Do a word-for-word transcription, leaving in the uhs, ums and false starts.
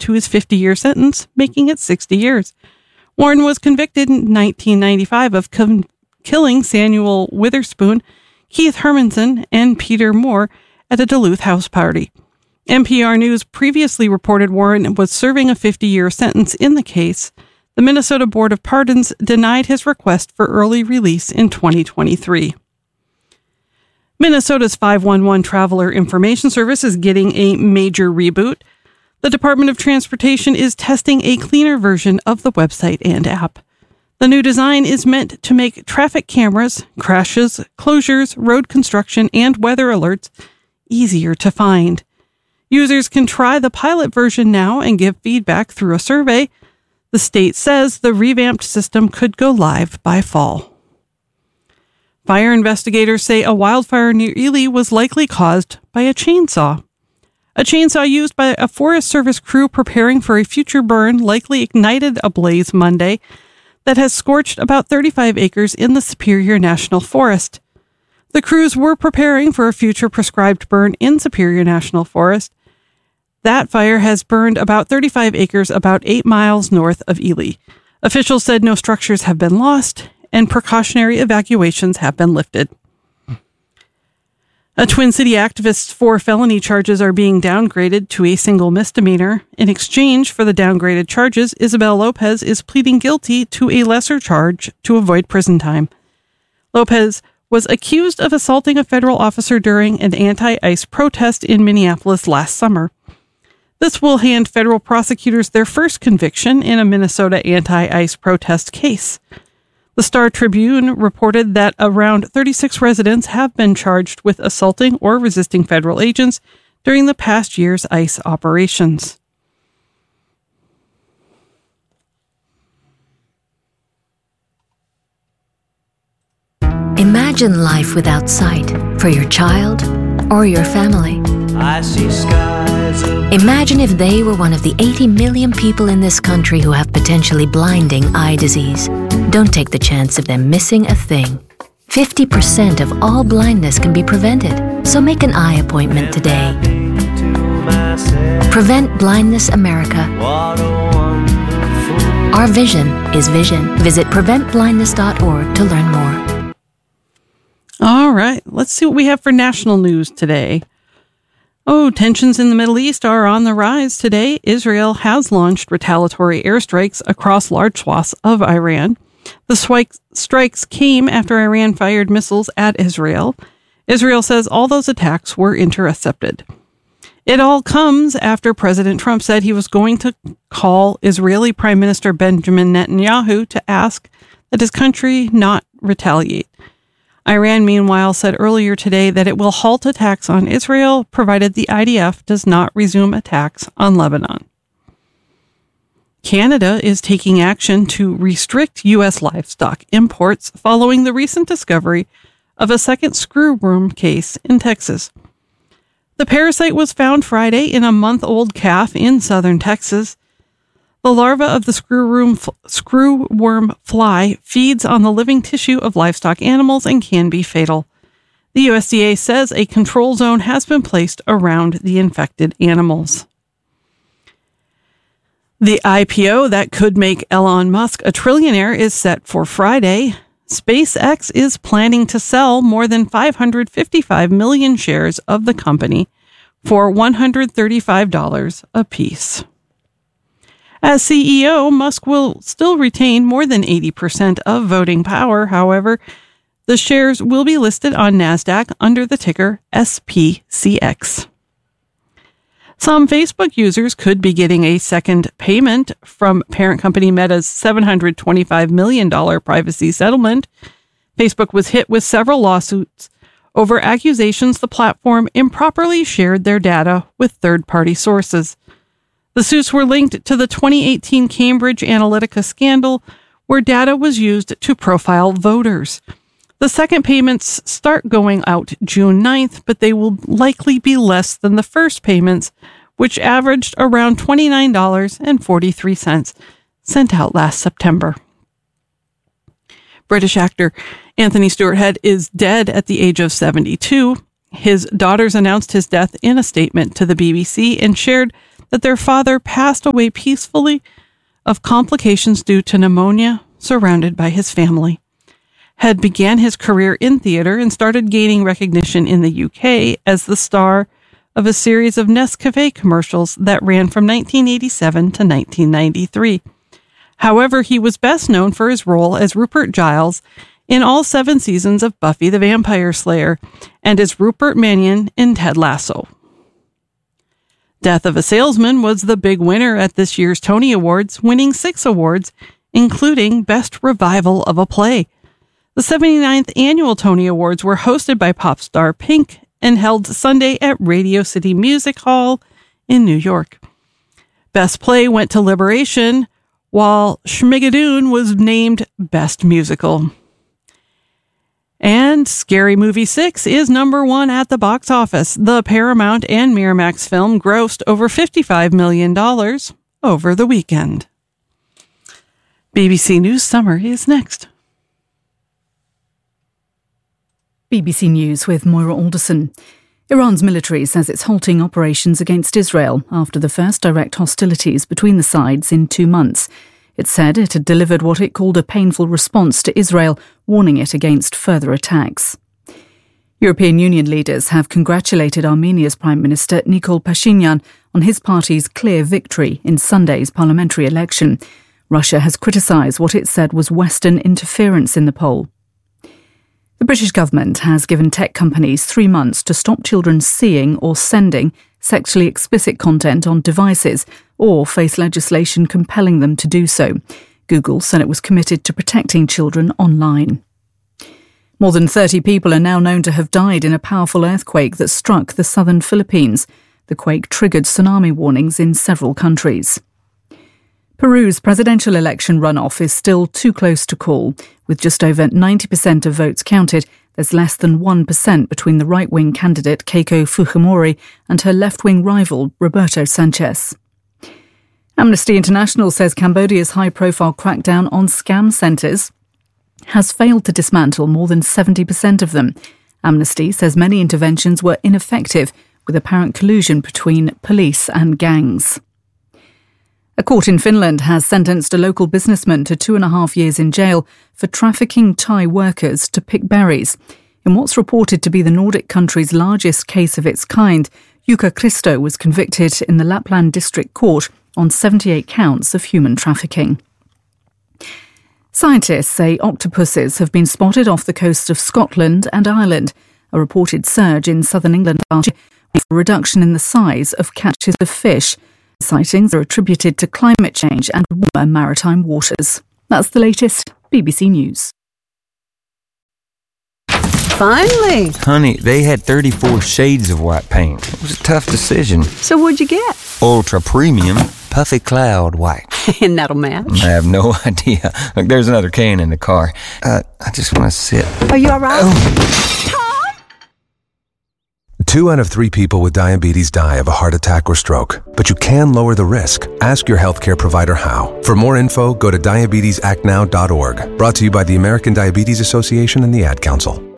to his fifty-year sentence, making it sixty years. Warren was convicted in nineteen ninety-five of com- killing Samuel Witherspoon, Keith Hermanson, and Peter Moore at a Duluth house party. N P R News previously reported Warren was serving a fifty-year sentence in the case. The Minnesota Board of Pardons denied his request for early release in twenty twenty-three. Minnesota's five one one Traveler Information Service is getting a major reboot. The Department of Transportation is testing a cleaner version of the website and app. The new design is meant to make traffic cameras, crashes, closures, road construction, and weather alerts easier to find. Users can try the pilot version now and give feedback through a survey. The state says the revamped system could go live by fall. Fire investigators say a wildfire near Ely was likely caused by a chainsaw. A chainsaw used by a Forest Service crew preparing for a future burn likely ignited a blaze Monday that has scorched about thirty-five acres in the Superior National Forest. The crews were preparing for a future prescribed burn in Superior National Forest. That fire has burned about thirty-five acres about eight miles north of Ely. Officials said no structures have been lost and precautionary evacuations have been lifted. A Twin City activist's four felony charges are being downgraded to a single misdemeanor. In exchange for the downgraded charges, Isabel Lopez is pleading guilty to a lesser charge to avoid prison time. Lopez was accused of assaulting a federal officer during an anti-ICE protest in Minneapolis last summer. This will hand federal prosecutors their first conviction in a Minnesota anti-ICE protest case. The Star Tribune reported that around thirty-six residents have been charged with assaulting or resisting federal agents during the past year's ICE operations. Imagine life without sight for your child or your family. I see skies of... Imagine if they were one of the eighty million people in this country who have potentially blinding eye disease. Don't take the chance of them missing a thing. fifty percent of all blindness can be prevented, so make an eye appointment today. Prevent Blindness America. Our vision is vision. Visit prevent blindness dot org to learn more. All right, let's see what we have for national news today. Oh, tensions in the Middle East are on the rise today. Israel has launched retaliatory airstrikes across large swaths of Iran. The strikes came after Iran fired missiles at Israel. Israel says all those attacks were intercepted. It all comes after President Trump said he was going to call Israeli Prime Minister Benjamin Netanyahu to ask that his country not retaliate. Iran, meanwhile, said earlier today that it will halt attacks on Israel, provided the I D F does not resume attacks on Lebanon. Canada is taking action to restrict U S livestock imports following the recent discovery of a second screwworm case in Texas. The parasite was found Friday in a month-old calf in southern Texas. The larva of the screwworm, screwworm fly feeds on the living tissue of livestock animals and can be fatal. The U S D A says a control zone has been placed around the infected animals. The I P O that could make Elon Musk a trillionaire is set for Friday. SpaceX is planning to sell more than five hundred fifty-five million shares of the company for one hundred thirty-five dollars apiece. As C E O, Musk will still retain more than eighty percent of voting power. However, the shares will be listed on NASDAQ under the ticker S P C X. Some Facebook users could be getting a second payment from parent company Meta's seven hundred twenty-five million dollars privacy settlement. Facebook was hit with several lawsuits over accusations the platform improperly shared their data with third-party sources. The suits were linked to the twenty eighteen Cambridge Analytica scandal, where data was used to profile voters. The second payments start going out June ninth, but they will likely be less than the first payments, which averaged around twenty-nine dollars and forty-three cents, sent out last September. British actor Anthony Stewart Head is dead at the age of seventy-two. His daughters announced his death in a statement to the B B C and shared that their father passed away peacefully of complications due to pneumonia, surrounded by his family. Head began his career in theater and started gaining recognition in the U K as the star of a series of Nescafe commercials that ran from nineteen eighty-seven to nineteen ninety-three. However, he was best known for his role as Rupert Giles in all seven seasons of Buffy the Vampire Slayer and as Rupert Mannion in Ted Lasso. Death of a Salesman was the big winner at this year's Tony Awards, winning six awards, including Best Revival of a Play. The seventy-ninth Annual Tony Awards were hosted by pop star Pink and held Sunday at Radio City Music Hall in New York. Best Play went to Liberation, while Schmigadoon was named Best Musical. And Scary Movie six is number one at the box office. The Paramount and Miramax film grossed over fifty-five million dollars over the weekend. B B C News Summer is next. B B C News with Moira Alderson. Iran's military says it's halting operations against Israel after the first direct hostilities between the sides in two months. It said it had delivered what it called a painful response to Israel, warning it against further attacks. European Union leaders have congratulated Armenia's Prime Minister Nikol Pashinyan on his party's clear victory in Sunday's parliamentary election. Russia has criticised what it said was Western interference in the poll. The British government has given tech companies three months to stop children seeing or sending sexually explicit content on devices or face legislation compelling them to do so. Google said it was committed to protecting children online. More than thirty people are now known to have died in a powerful earthquake that struck the southern Philippines. The quake triggered tsunami warnings in several countries. Peru's presidential election runoff is still too close to call. With just over ninety percent of votes counted, there's less than one percent between the right-wing candidate Keiko Fujimori and her left-wing rival Roberto Sanchez. Amnesty International says Cambodia's high-profile crackdown on scam centres has failed to dismantle more than seventy percent of them. Amnesty says many interventions were ineffective, with apparent collusion between police and gangs. A court in Finland has sentenced a local businessman to two and a half years in jail for trafficking Thai workers to pick berries. In what's reported to be the Nordic country's largest case of its kind, Jukka Christo was convicted in the Lapland District Court on seventy-eight counts of human trafficking. Scientists say octopuses have been spotted off the coast of Scotland and Ireland. A reported surge in southern England last year with a reduction in the size of catches of fish. Sightings are attributed to climate change and warmer maritime waters. That's the latest B B C News. Finally! Honey, they had thirty-four shades of white paint. It was a tough decision. So what'd you get? Ultra Premium Puffy Cloud White. And that'll match? I have no idea. Look, there's another can in the car. Uh, I just want to sit. Are you all right? Oh. Two out of three people with diabetes die of a heart attack or stroke, but you can lower the risk. Ask your healthcare provider how. For more info, go to diabetes act now dot org. Brought to you by the American Diabetes Association and the Ad Council.